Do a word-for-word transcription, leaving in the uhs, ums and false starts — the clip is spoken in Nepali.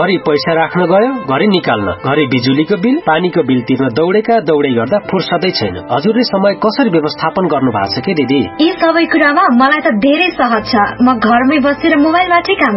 घरि पैसा राख्न गयो, घरि निकाल्न, घरि बिजुलीको बिल, पानीको बिल तिर्न दौडेका दौडै गर्दा फुर्सदै छैन। हजुरले समय कसरी व्यवस्थापन गर्नु भएको छ के दिदी? यी सबै कुरामा मलाई त धेरै सहज छ। म घरमै बसेर मोबाइलबाटै काम